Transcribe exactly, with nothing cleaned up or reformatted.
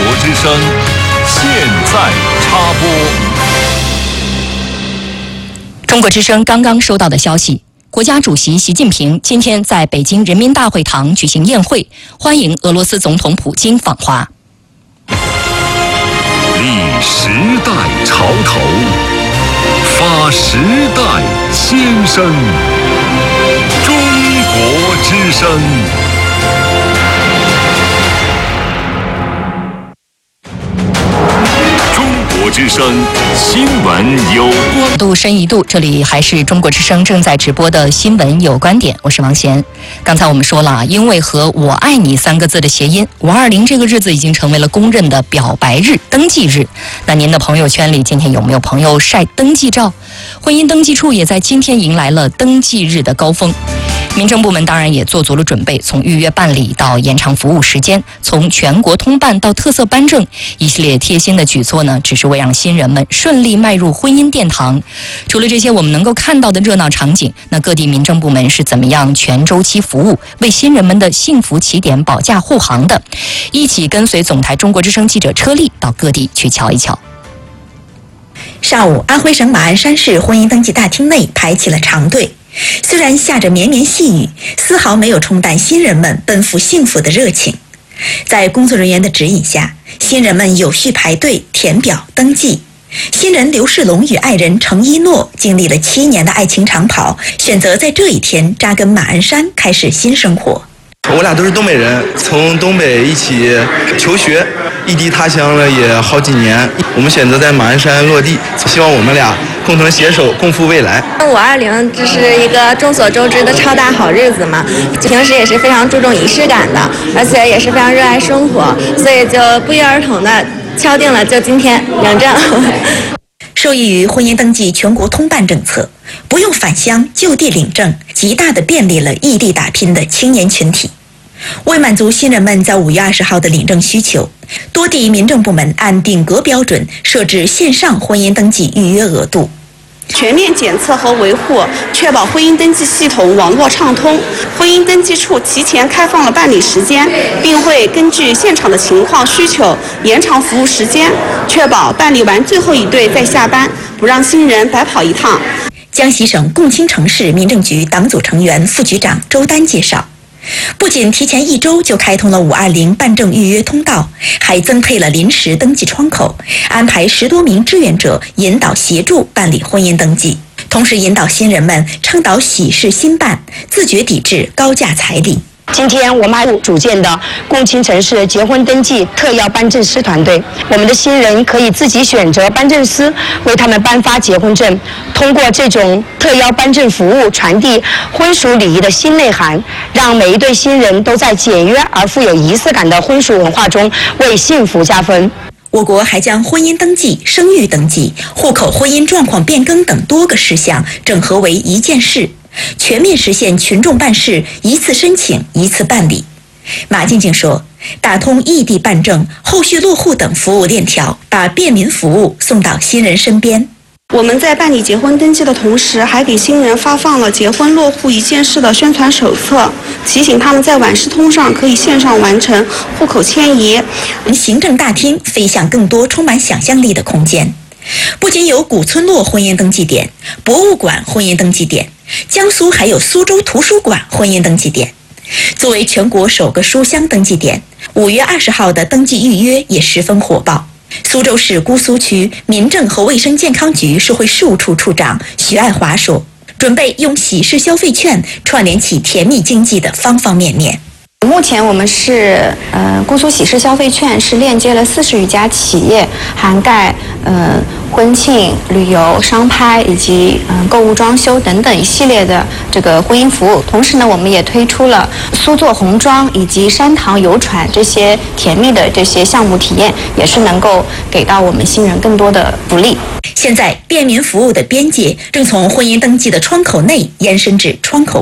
国之声，现在插播。 中国之声刚刚收到的消息，国家主席习近平今天在北京人民大会堂举行宴会，欢迎俄罗斯总统普京访华。 立时代潮头，发时代先声。中国之声。中国之声新闻有关。 度深一度，这里还是中国之声正在直播的新闻有观点，我是王贤。刚才我们说了，因为和我爱你三个字的谐音，五二零这个日子已经成为了公认的表白日、登记日。那您的朋友圈里今天有没有朋友晒登记照？婚姻登记处也在今天迎来了登记日的高峰。民政部门当然也做足了准备，从预约办理到延长服务时间，从全国通办到特色颁证，一系列贴心的举措呢，只是为让新人们顺利迈入婚姻殿堂。除了这些我们能够看到的热闹场景，那各地民政部门是怎么样全周期服务，为新人们的幸福起点保驾护航的？一起跟随总台中国之声记者车丽到各地去瞧一瞧。 上午，安徽省马鞍山市婚姻登记大厅内排起了长队。虽然下着绵绵细雨，丝毫没有冲淡新人们奔赴幸福的热情。在工作人员的指引下，新人们有序排队填表登记。新人刘世龙与爱人程一诺经历了七年的爱情长跑，选择在这一天扎根马鞍山，开始新生活。 我俩都是东北人，从东北一起求学，异地他乡了也好几年。我们选择在马鞍山落地，希望我们俩共同携手，共赴未来。 五二零这是一个众所周知的超大好日子嘛，平时也是非常注重仪式感的，而且也是非常热爱生活，所以就不约而同的敲定了就今天领证。 受益于婚姻登记全国通办政策，不用返乡就地领证，极大地便利了异地打拼的青年群体。为满足新人们在五月二十号的领证需求，多地民政部门按定格标准设置线上婚姻登记预约额度。 全面检测和维护，确保婚姻登记系统网络畅通。婚姻登记处提前开放了办理时间，并会根据现场的情况需求延长服务时间，确保办理完最后一对再下班，不让新人白跑一趟。 江西省共青城市民政局党组成员、副局长周丹介绍，不仅提前一周就开通了五二零办证预约通道，还增配了临时登记窗口，安排十多名志愿者引导协助办理婚姻登记，同时引导新人们倡导喜事新办，自觉抵制高价彩礼。 今天我们还组建的共青城市结婚登记特邀颁证师团队，我们的新人可以自己选择颁证师为他们颁发结婚证，通过这种特邀颁证服务传递婚俗礼仪的新内涵，让每一对新人都在简约而富有仪式感的婚俗文化中为幸福加分。 我国还将婚姻登记、生育登记、户口婚姻状况变更等多个事项整合为一件事，全面实现群众办事一次申请一次办理。马静静说，打通异地办证、后续落户等服务链条，把便民服务送到新人身边。 我们在办理结婚登记的同时，还给新人发放了结婚落户一件事的宣传手册，提醒他们在晚市通上可以线上完成户口迁移。 行政大厅飞向更多充满想象力的空间，不仅有古村落婚姻登记点、博物馆婚姻登记点，江苏还有苏州图书馆婚姻登记点。作为全国首个书香登记点，五月二十号的登记预约也十分火爆。苏州市姑苏区民政和卫生健康局社会事务处处长徐爱华说，准备用喜事消费券串联起甜蜜经济的方方面面。 目前我们是呃姑苏喜事消费券是链接了四十余家企业，涵盖呃婚庆、旅游、商拍以及嗯、呃、购物装修等等一系列的这个婚姻服务。同时呢，我们也推出了苏做红妆以及山塘游船这些甜蜜的这些项目体验，也是能够给到我们新人更多的福利。 现在便民服务的边界正从婚姻登记的窗口内延伸至窗口